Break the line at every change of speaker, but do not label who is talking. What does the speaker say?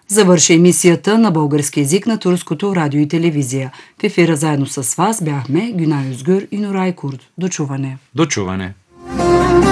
Завърши емисията на български език на турското радио и телевизия. В ефира заедно с вас бяхме Гюнай Özgür и Нурай Курд. До чуване!
До чуване!